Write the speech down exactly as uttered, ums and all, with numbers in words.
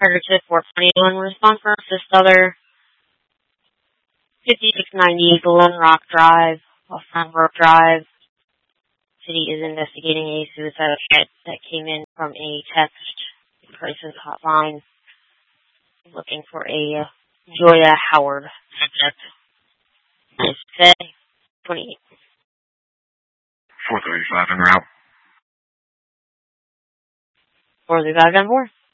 Target four twenty-one, response for assist other fifty-six ninety Glen Rock Drive, off Sunbrook Drive. City is investigating a suicide threat that came in from a text crisis hotline looking for a uh, Joya Howard subject. Nice day. twenty-eight. four thirty-five en route. four thirty-five, ten four.